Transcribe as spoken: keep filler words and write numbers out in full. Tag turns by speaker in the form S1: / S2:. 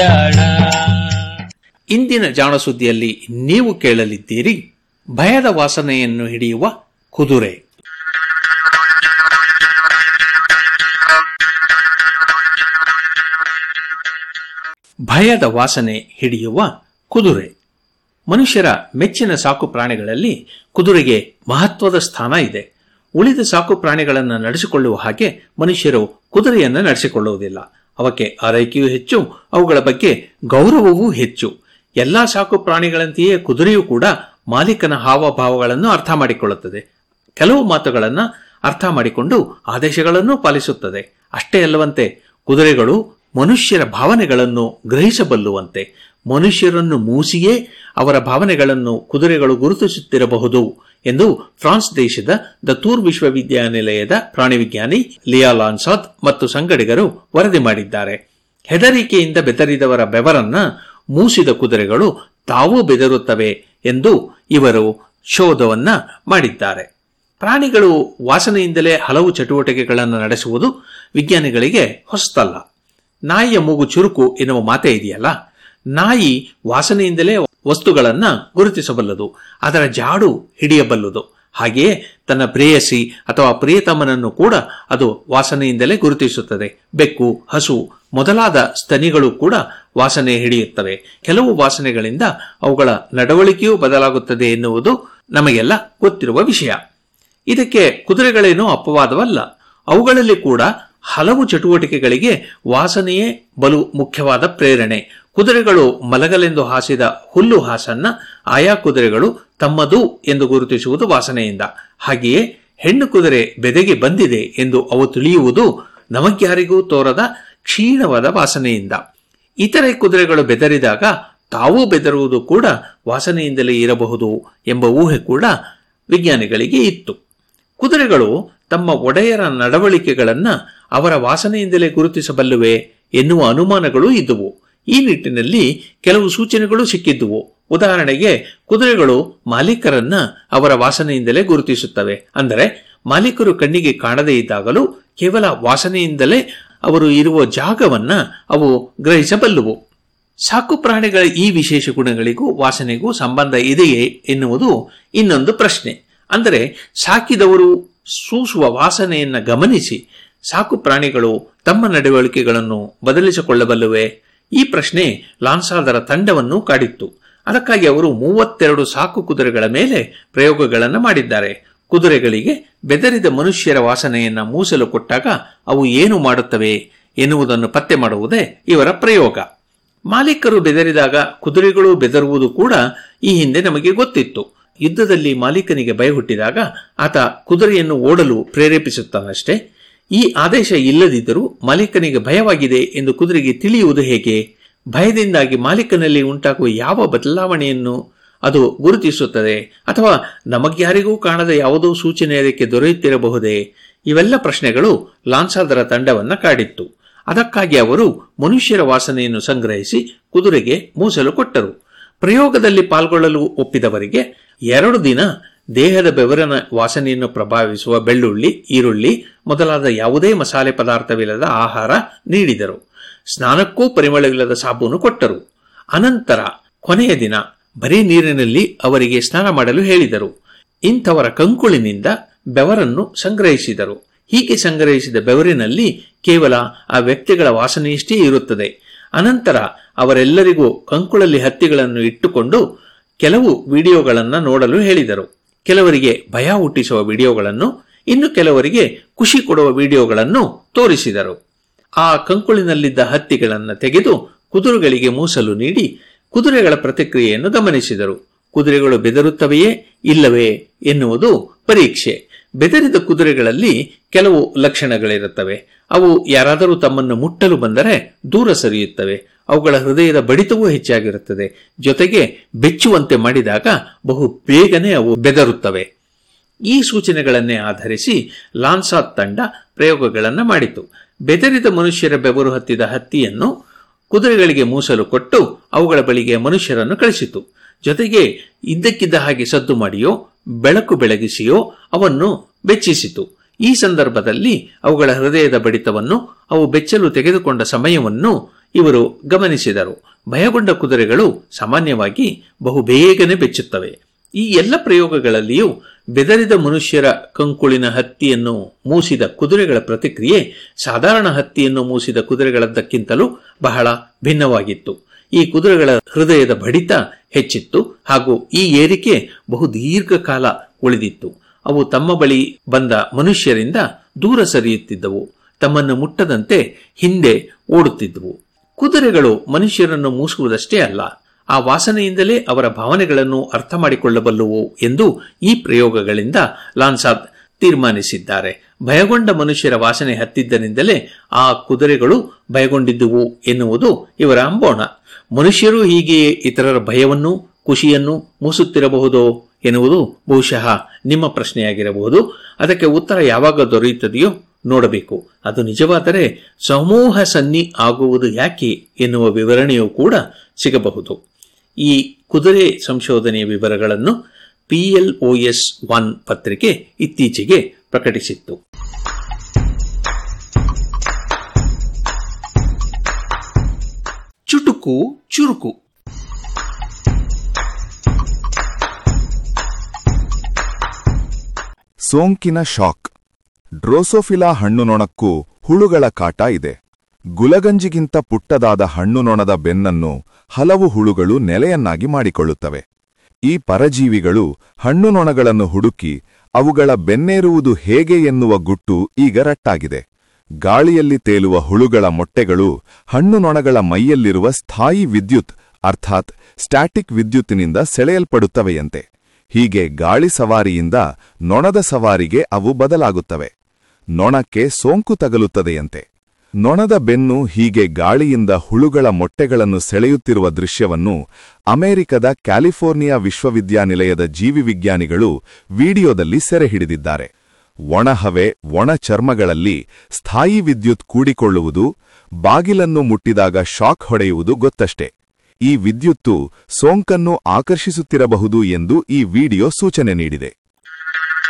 S1: ಇಂದಿನ ಜಾಣ ಸುದ್ದಿಯಲ್ಲಿ ನೀವು ಕೇಳಲಿದ್ದೀರಿ ಭಯದ ವಾಸನೆಯನ್ನು ಹಿಡಿಯುವ ಕುದುರೆ. ಭಯದ ವಾಸನೆ ಹಿಡಿಯುವ ಕುದುರೆ. ಮನುಷ್ಯರ ಮೆಚ್ಚಿನ ಸಾಕು ಪ್ರಾಣಿಗಳಲ್ಲಿ ಕುದುರೆಗೆ ಮಹತ್ವದ ಸ್ಥಾನ ಇದೆ. ಉಳಿದ ಸಾಕು ಪ್ರಾಣಿಗಳನ್ನು ನಡೆಸಿಕೊಳ್ಳುವ ಹಾಗೆ ಮನುಷ್ಯರು ಕುದುರೆಯನ್ನು ನಡೆಸಿಕೊಳ್ಳುವುದಿಲ್ಲ. ಅವಕ್ಕೆ ಆರೈಕೆಯೂ ಹೆಚ್ಚು, ಅವುಗಳ ಬಗ್ಗೆ ಗೌರವವೂ ಹೆಚ್ಚು. ಎಲ್ಲಾ ಸಾಕು ಪ್ರಾಣಿಗಳಂತೆಯೇ ಕುದುರೆಯೂ ಕೂಡ ಮಾಲೀಕನ ಹಾವಭಾವಗಳನ್ನು ಅರ್ಥ ಮಾಡಿಕೊಳ್ಳುತ್ತದೆ. ಕೆಲವು ಮಾತುಗಳನ್ನು ಅರ್ಥ ಮಾಡಿಕೊಂಡು ಆದೇಶಗಳನ್ನು ಪಾಲಿಸುತ್ತದೆ. ಅಷ್ಟೇ ಅಲ್ಲವಂತೆ, ಕುದುರೆಗಳು ಮನುಷ್ಯರ ಭಾವನೆಗಳನ್ನು ಗ್ರಹಿಸಬಲ್ಲುವಂತೆ. ಮನುಷ್ಯರನ್ನು ಮೂಸಿಯೇ ಅವರ ಭಾವನೆಗಳನ್ನು ಕುದುರೆಗಳು ಗುರುತಿಸುತ್ತಿರಬಹುದು ಎಂದು ಫ್ರಾನ್ಸ್ ದೇಶದ ದ ತೂರ್ ವಿಶ್ವವಿದ್ಯಾನಿಲಯದ ಪ್ರಾಣಿವಿಜ್ಞಾನಿ ಲಿಯಾ ಲಾನ್ಸಾತ್ ಮತ್ತು ಸಂಗಡಿಗರು ವರದಿ ಮಾಡಿದ್ದಾರೆ. ಹೆದರಿಕೆಯಿಂದ ಬೆದರಿದವರ ಬೆವರನ್ನ ಮೂಸಿದ ಕುದುರೆಗಳು ತಾವೂ ಬೆದರುತ್ತವೆ ಎಂದು ಇವರು ಶೋಧವನ್ನ ಮಾಡಿದ್ದಾರೆ. ಪ್ರಾಣಿಗಳು ವಾಸನೆಯಿಂದಲೇ ಹಲವು ಚಟುವಟಿಕೆಗಳನ್ನು ನಡೆಸುವುದು ವಿಜ್ಞಾನಿಗಳಿಗೆ ಹೊಸತಲ್ಲ. ನಾಯಿಯ ಮೂಗು ಚುರುಕು ಎನ್ನುವ ಮಾತೇ ಇದೆಯಲ್ಲ. ನಾಯಿ ವಾಸನೆಯಿಂದಲೇ ವಸ್ತುಗಳನ್ನ ಗುರುತಿಸಬಲ್ಲದು, ಅದರ ಜಾಡು ಹಿಡಿಯಬಲ್ಲದು. ಹಾಗೆಯೇ ತನ್ನ ಪ್ರೇಯಸಿ ಅಥವಾ ಪ್ರಿಯತಮನನ್ನು ಕೂಡ ಅದು ವಾಸನೆಯಿಂದಲೇ ಗುರುತಿಸುತ್ತದೆ. ಬೆಕ್ಕು, ಹಸು ಮೊದಲಾದ ಸ್ತನಿಗಳು ಕೂಡ ವಾಸನೆ ಹಿಡಿಯುತ್ತವೆ. ಕೆಲವು ವಾಸನೆಗಳಿಂದ ಅವುಗಳ ನಡವಳಿಕೆಯೂ ಬದಲಾಗುತ್ತದೆ ಎನ್ನುವುದು ನಮಗೆಲ್ಲ ಗೊತ್ತಿರುವ ವಿಷಯ. ಇದಕ್ಕೆ ಕುದುರೆಗಳೇನೂ ಅಪವಾದವಲ್ಲ. ಅವುಗಳಲ್ಲಿ ಕೂಡ ಹಲವು ಚಟುವಟಿಕೆಗಳಿಗೆ ವಾಸನೆಯೇ ಬಲು ಮುಖ್ಯವಾದ ಪ್ರೇರಣೆ. ಕುದುರೆಗಳು ಮಲಗಲೆಂದು ಹಾಸಿದ ಹುಲ್ಲು ಹಾಸನ್ನ ಆಯಾ ಕುದುರೆಗಳು ತಮ್ಮದು ಎಂದು ಗುರುತಿಸುವುದು ವಾಸನೆಯಿಂದ. ಹಾಗೆಯೇ ಹೆಣ್ಣು ಕುದುರೆ ಬೆದೆಗೆ ಬಂದಿದೆ ಎಂದು ಅವು ತಿಳಿಯುವುದು ನಮಗ್ಯಾರಿಗೂ ತೋರದ ಕ್ಷೀಣವಾದ ವಾಸನೆಯಿಂದ. ಇತರೆ ಕುದುರೆಗಳು ಬೆದರಿದಾಗ ತಾವೂ ಬೆದರುವುದು ಕೂಡ ವಾಸನೆಯಿಂದಲೇ ಇರಬಹುದು ಎಂಬ ಊಹೆ ಕೂಡ ವಿಜ್ಞಾನಿಗಳಿಗೆ ಇತ್ತು. ಕುದುರೆಗಳು ತಮ್ಮ ಒಡೆಯರ ನಡವಳಿಕೆಗಳನ್ನ ಅವರ ವಾಸನೆಯಿಂದಲೇ ಗುರುತಿಸಬಲ್ಲುವೆ ಎನ್ನುವ ಅನುಮಾನಗಳು ಇದ್ದುವು. ಈ ನಿಟ್ಟಿನಲ್ಲಿ ಕೆಲವು ಸೂಚನೆಗಳು ಸಿಕ್ಕಿದ್ದುವು. ಉದಾಹರಣೆಗೆ, ಕುದುರೆಗಳು ಮಾಲೀಕರನ್ನ ಅವರ ವಾಸನೆಯಿಂದಲೇ ಗುರುತಿಸುತ್ತವೆ. ಅಂದರೆ ಮಾಲೀಕರು ಕಣ್ಣಿಗೆ ಕಾಣದೇ ಇದ್ದಾಗಲೂ ಕೇವಲ ವಾಸನೆಯಿಂದಲೇ ಅವರು ಇರುವ ಜಾಗವನ್ನ ಅವು ಗ್ರಹಿಸಬಲ್ಲುವು. ಸಾಕು ಪ್ರಾಣಿಗಳ ಈ ವಿಶೇಷ ಗುಣಗಳಿಗೂ ವಾಸನೆಗೂ ಸಂಬಂಧ ಇದೆಯೇ ಎನ್ನುವುದು ಇನ್ನೊಂದು ಪ್ರಶ್ನೆ. ಅಂದರೆ ಸಾಕಿದವರು ಸೂಸುವ ವಾಸನೆಯನ್ನ ಗಮನಿಸಿ ಸಾಕು ಪ್ರಾಣಿಗಳು ತಮ್ಮ ನಡವಳಿಕೆಗಳನ್ನು ಬದಲಿಸಿಕೊಳ್ಳಬಲ್ಲುವೆ? ಈ ಪ್ರಶ್ನೆ ಲಾನ್ಸಾದರ ತಂಡವನ್ನು ಕಾಡಿತ್ತು. ಅದಕ್ಕಾಗಿ ಅವರು ಮೂವತ್ತೆರಡು ಸಾಕು ಕುದುರೆಗಳ ಮೇಲೆ ಪ್ರಯೋಗಗಳನ್ನು ಮಾಡಿದ್ದಾರೆ. ಕುದುರೆಗಳಿಗೆ ಬೆದರಿದ ಮನುಷ್ಯರ ವಾಸನೆಯನ್ನ ಮೂಸಲು ಕೊಟ್ಟಾಗ ಅವು ಏನು ಮಾಡುತ್ತವೆ ಎನ್ನುವುದನ್ನು ಪತ್ತೆ ಮಾಡುವುದೇ ಇವರ ಪ್ರಯೋಗ. ಮಾಲೀಕರು ಬೆದರಿದಾಗ ಕುದುರೆಗಳು ಬೆದರುವುದು ಕೂಡ ಈ ಹಿಂದೆ ನಮಗೆ ಗೊತ್ತಿತ್ತು. ಯುದ್ಧದಲ್ಲಿ ಮಾಲೀಕನಿಗೆ ಭಯ ಹುಟ್ಟಿದಾಗ ಆತ ಕುದುರೆಯನ್ನು ಓಡಲು ಪ್ರೇರೇಪಿಸುತ್ತಾನಷ್ಟೇ. ಈ ಆದೇಶ ಇಲ್ಲದಿದ್ದರೂ ಮಾಲೀಕನಿಗೆ ಭಯವಾಗಿದೆ ಎಂದು ಕುದುರೆಗೆ ತಿಳಿಯುವುದು ಹೇಗೆ? ಭಯದಿಂದಾಗಿ ಮಾಲೀಕನಲ್ಲಿ ಉಂಟಾಗುವ ಯಾವ ಬದಲಾವಣೆಯನ್ನು ಅದು ಗುರುತಿಸುತ್ತದೆ? ಅಥವಾ ನಮಗ್ಯಾರಿಗೂ ಕಾಣದ ಯಾವುದೋ ಸೂಚನೆ ಅದಕ್ಕೆ ದೊರೆಯುತ್ತಿರಬಹುದೇ? ಇವೆಲ್ಲ ಪ್ರಶ್ನೆಗಳು ಲಾನ್ಸಾದರ ತಂಡವನ್ನ ಕಾಡಿತ್ತು. ಅದಕ್ಕಾಗಿ ಅವರು ಮನುಷ್ಯರ ವಾಸನೆಯನ್ನು ಸಂಗ್ರಹಿಸಿ ಕುದುರೆಗೆ ಮೂಸಲು ಕೊಟ್ಟರು. ಪ್ರಯೋಗದಲ್ಲಿ ಪಾಲ್ಗೊಳ್ಳಲು ಒಪ್ಪಿದವರಿಗೆ ಎರಡು ದಿನ ದೇಹದ ಬೆವರಿನ ವಾಸನೆಯನ್ನು ಪ್ರಭಾವಿಸುವ ಬೆಳ್ಳುಳ್ಳಿ, ಈರುಳ್ಳಿ ಮೊದಲಾದ ಯಾವುದೇ ಮಸಾಲೆ ಪದಾರ್ಥವಿಲ್ಲದ ಆಹಾರ ನೀಡಿದರು. ಸ್ನಾನಕ್ಕೂ ಪರಿಮಳವಿಲ್ಲದ ಸಾಬೂನು ಕೊಟ್ಟರು. ಅನಂತರ ಕೊನೆಯ ದಿನ ಬರೀ ನೀರಿನಲ್ಲಿ ಅವರಿಗೆ ಸ್ನಾನ ಮಾಡಲು ಹೇಳಿದರು. ಇಂಥವರ ಕಂಕುಳಿನಿಂದ ಬೆವರನ್ನು ಸಂಗ್ರಹಿಸಿದರು. ಹೀಗೆ ಸಂಗ್ರಹಿಸಿದ ಬೆವರಿನಲ್ಲಿ ಕೇವಲ ಆ ವ್ಯಕ್ತಿಗಳ ವಾಸನೆಯಷ್ಟೇ ಇರುತ್ತದೆ. ಅನಂತರ ಅವರೆಲ್ಲರಿಗೂ ಕಂಕುಳಲ್ಲಿ ಹತ್ತಿಗಳನ್ನು ಇಟ್ಟುಕೊಂಡು ಕೆಲವು ವಿಡಿಯೋಗಳನ್ನು ನೋಡಲು ಹೇಳಿದರು. ಕೆಲವರಿಗೆ ಭಯ ಹುಟ್ಟಿಸುವ ವಿಡಿಯೋಗಳನ್ನು, ಇನ್ನು ಕೆಲವರಿಗೆ ಖುಷಿ ಕೊಡುವ ವಿಡಿಯೋಗಳನ್ನು ತೋರಿಸಿದರು. ಆ ಕಂಕುಳಿನಲ್ಲಿದ್ದ ಹತ್ತಿಗಳನ್ನು ತೆಗೆದು ಕುದುರೆಗಳಿಗೆ ಮೂಸಲು ನೀಡಿ ಕುದುರೆಗಳ ಪ್ರತಿಕ್ರಿಯೆಯನ್ನು ಗಮನಿಸಿದರು. ಕುದುರೆಗಳು ಬೆದರುತ್ತವೆಯೇ ಇಲ್ಲವೇ ಎನ್ನುವುದು ಪರೀಕ್ಷೆ. ಬೆದರಿದ ಕುದುರೆಗಳಲ್ಲಿ ಕೆಲವು ಲಕ್ಷಣಗಳಿರುತ್ತವೆ. ಅವು ಯಾರಾದರೂ ತಮ್ಮನ್ನು ಮುಟ್ಟಲು ಬಂದರೆ ದೂರ ಸರಿಯುತ್ತವೆ. ಅವುಗಳ ಹೃದಯದ ಬಡಿತವೂ ಹೆಚ್ಚಾಗಿರುತ್ತದೆ. ಜೊತೆಗೆ ಬೆಚ್ಚುವಂತೆ ಮಾಡಿದಾಗ ಬಹು ಬೇಗನೆ ಅವು ಬೆದರುತ್ತವೆ. ಈ ಸೂಚನೆಗಳನ್ನೇ ಆಧರಿಸಿ ಲಾನ್ಸಾತ್ ತಂಡ ಪ್ರಯೋಗಗಳನ್ನು ಮಾಡಿತು. ಬೆದರಿದ ಮನುಷ್ಯರ ಬೆವರು ಹತ್ತಿದ ಹತ್ತಿಯನ್ನು ಕುದುರೆಗಳಿಗೆ ಮೂಸಲು ಕೊಟ್ಟು ಅವುಗಳ ಬಳಿಗೆ ಮನುಷ್ಯರನ್ನು ಕಳಿಸಿತು. ಜೊತೆಗೆ ಇದ್ದಕ್ಕಿದ್ದ ಹಾಗೆ ಸದ್ದು ಮಾಡಿಯೋ ಬೆಳಕು ಬೆಳಗಿಸಿಯೋ ಅವನ್ನು ಬೆಚ್ಚಿಸಿತು. ಈ ಸಂದರ್ಭದಲ್ಲಿ ಅವುಗಳ ಹೃದಯದ ಬಡಿತವನ್ನು, ಅವು ಬೆಚ್ಚಲು ತೆಗೆದುಕೊಂಡ ಸಮಯವನ್ನು ಇವರು ಗಮನಿಸಿದರು. ಭಯಗೊಂಡ ಕುದುರೆಗಳು ಸಾಮಾನ್ಯವಾಗಿ ಬಹುಬೇಗನೆ ಬೆಚ್ಚುತ್ತವೆ. ಈ ಎಲ್ಲ ಪ್ರಯೋಗಗಳಲ್ಲಿಯೂ ಬೆದರಿದ ಮನುಷ್ಯರ ಕಂಕುಳಿನ ಹತ್ತಿಯನ್ನು ಮೂಸಿದ ಕುದುರೆಗಳ ಪ್ರತಿಕ್ರಿಯೆ ಸಾಧಾರಣ ಹತ್ತಿಯನ್ನು ಮೂಸಿದ ಕುದುರೆಗಳದ್ದಕ್ಕಿಂತಲೂ ಬಹಳ ಭಿನ್ನವಾಗಿತ್ತು. ಈ ಕುದುರೆಗಳ ಹೃದಯದ ಬಡಿತ ಹೆಚ್ಚಿತ್ತು ಹಾಗೂ ಈ ಏರಿಕೆ ಬಹು ದೀರ್ಘಕಾಲ ಉಳಿದಿತ್ತು. ಅವು ತಮ್ಮ ಬಳಿ ಬಂದ ಮನುಷ್ಯರಿಂದ ದೂರ ಸರಿಯುತ್ತಿದ್ದವು, ತಮ್ಮನ್ನು ಮುಟ್ಟದಂತೆ ಹಿಂದೆ ಓಡುತ್ತಿದ್ದವು. ಕುದುರೆಗಳು ಮನುಷ್ಯರನ್ನು ಮೂಸುವುದಷ್ಟೇ ಅಲ್ಲ, ಆ ವಾಸನೆಯಿಂದಲೇ ಅವರ ಭಾವನೆಗಳನ್ನು ಅರ್ಥ ಮಾಡಿಕೊಳ್ಳಬಲ್ಲುವು ಎಂದು ಈ ಪ್ರಯೋಗಗಳಿಂದ ಲಾನ್ಸಾದ್ ತೀರ್ಮಾನಿಸಿದ್ದಾರೆ. ಭಯಗೊಂಡ ಮನುಷ್ಯರ ವಾಸನೆ ಹತ್ತಿದ್ದರಿಂದಲೇ ಆ ಕುದುರೆಗಳು ಭಯಗೊಂಡಿದ್ದುವು ಎನ್ನುವುದು ಇವರ ಅಂಬೋಣ. ಮನುಷ್ಯರು ಹೀಗೆಯೇ ಇತರರ ಭಯವನ್ನು ಖುಷಿಯನ್ನು ಮೂಸುತ್ತಿರಬಹುದೋ ಎನ್ನುವುದು ಬಹುಶಃ ನಿಮ್ಮ ಪ್ರಶ್ನೆಯಾಗಿರಬಹುದು. ಅದಕ್ಕೆ ಉತ್ತರ ಯಾವಾಗ ದೊರೆಯುತ್ತದೆಯೋ ನೋಡಬೇಕು. ಅದು ನಿಜವಾದರೆ ಸಮೂಹ ಸನ್ನಿ ಆಗುವುದು ಯಾಕೆ ಎನ್ನುವ ವಿವರಣೆಯೂ ಕೂಡ ಸಿಗಬಹುದು. ಈ ಕುದುರೆ ಸಂಶೋಧನೆಯ ವಿವರಗಳನ್ನು ಪಿಎಲ್ಒಎಸ್ ಒನ್ ಪತ್ರಿಕೆ ಇತ್ತೀಚೆಗೆ ಪ್ರಕಟಿಸಿತ್ತು. ಚುಟುಕು ಚುರುಕು.
S2: ಸೋಂಕಿನ ಶಾಕ್. ಡ್ರೋಸೋಫಿಲಾ ಹಣ್ಣುನೊಣಕ್ಕೂ ಹುಳುಗಳ ಕಾಟ ಇದೆ. ಗುಲಗಂಜಿಗಿಂತ ಪುಟ್ಟದಾದ ಹಣ್ಣುನೊಣದ ಬೆನ್ನನ್ನು ಹಲವು ಹುಳುಗಳು ನೆಲೆಯನ್ನಾಗಿ ಮಾಡಿಕೊಳ್ಳುತ್ತವೆ. ಈ ಪರಜೀವಿಗಳು ಹಣ್ಣುನೊಣಗಳನ್ನು ಹುಡುಕಿ ಅವುಗಳ ಬೆನ್ನೇರುವುದು ಹೇಗೆ ಎನ್ನುವ ಗುಟ್ಟು ಈಗ ರಟ್ಟಾಗಿದೆ. ಗಾಳಿಯಲ್ಲಿ ತೇಲುವ ಹುಳುಗಳ ಮೊಟ್ಟೆಗಳು ಹಣ್ಣುನೊಣಗಳ ಮೈಯಲ್ಲಿರುವ ಸ್ಥಾಯಿ ವಿದ್ಯುತ್ ಅರ್ಥಾತ್ ಸ್ಟ್ಯಾಟಿಕ್ ವಿದ್ಯುತ್ತಿನಿಂದ ಸೆಳೆಯಲ್ಪಡುತ್ತವೆಯಂತೆ. ಹೀಗೆ ಗಾಳಿ ಸವಾರಿಯಿಂದ ನೊಣದ ಸವಾರಿಗೆ ಅವು ಬದಲಾಗುತ್ತವೆ. ನೊಣಕ್ಕೆ ಸೋಂಕು ತಗಲುತ್ತದೆಯಂತೆ. ನೊಣದ ಬೆನ್ನು ಹೀಗೆ ಗಾಳಿಯಿಂದ ಹುಳುಗಳ ಮೊಟ್ಟೆಗಳನ್ನು ಸೆಳೆಯುತ್ತಿರುವ ದೃಶ್ಯವನ್ನು ಅಮೆರಿಕದ ಕ್ಯಾಲಿಫೋರ್ನಿಯಾ ವಿಶ್ವವಿದ್ಯಾನಿಲಯದ ಜೀವಿವಿಜ್ಞಾನಿಗಳು ವಿಡಿಯೋದಲ್ಲಿ ಸೆರೆಹಿಡಿದಿದ್ದಾರೆ. ಒಣಹವೆ ಒಣ ಚರ್ಮಗಳಲ್ಲಿ ಸ್ಥಾಯಿ ವಿದ್ಯುತ್ ಕೂಡಿಕೊಳ್ಳುವುದು, ಬಾಗಿಲನ್ನು ಮುಟ್ಟಿದಾಗ ಶಾಕ್ ಹೊಡೆಯುವುದು ಗೊತ್ತಷ್ಟೇ. ಈ ವಿದ್ಯುತ್ತು ಸೋಂಕನ್ನು ಆಕರ್ಷಿಸುತ್ತಿರಬಹುದು ಎಂದು ಈ ವಿಡಿಯೋ ಸೂಚನೆ ನೀಡಿದೆ.